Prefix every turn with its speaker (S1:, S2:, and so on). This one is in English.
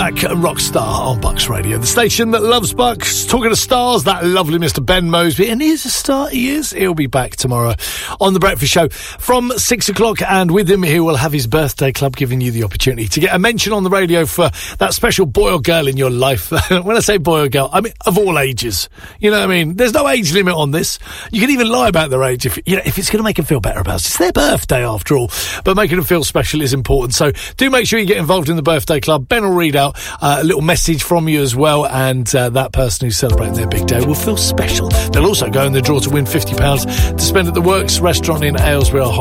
S1: Rockstar on Bucks Radio, the station that loves Bucks. Talking to stars, that lovely Mr. Ben Mosby, and he's a star, he is. He'll be back tomorrow on The Breakfast Show from 6 o'clock, and with him he will have his birthday club, giving you the opportunity to get a mention on the radio for that special boy or girl in your life. When I say boy or girl, I mean of all ages. You know what I mean? There's no age limit on this. You can even lie about their age if it's going to make them feel better about it. It's their birthday after all, but making them feel special is important. So do make sure you get involved in the birthday club. Ben will read out a little message from you as well, and that person who's celebrating their big day will feel special. They'll also go in the draw to win £50 to spend at the Works restaurant in Aylesbury.